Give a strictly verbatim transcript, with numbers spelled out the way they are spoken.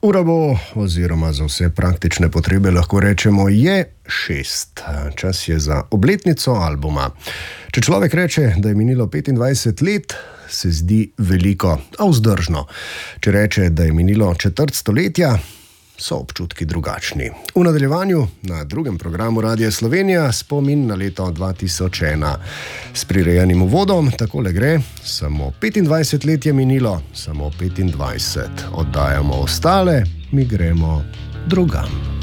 Ura bo, oziroma za vse praktične potrebe lahko rečemo, je šest. Čas je za obletnico albuma. Če človek reče, da je minilo petindvajset let, se zdi veliko, a vzdržno. Če reče, da je minilo četrt stoletja, so občutki drugačni. V nadaljevanju na drugem programu Radia Slovenija spomin na leto dva tisoč ena. S prirejenim uvodom takole gre: samo petindvajset let je minilo, samo petindvajset. Oddajamo ostale, mi gremo drugam.